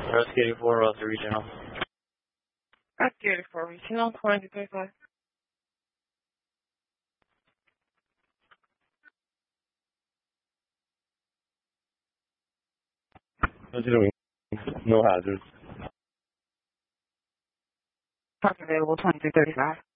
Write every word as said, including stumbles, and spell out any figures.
Rescue eighty-four, Russell Regional. Rescue eighty-four, Regional, twenty thirty-five. What's it doing? No hazards. Park available, twenty-three thirty-five.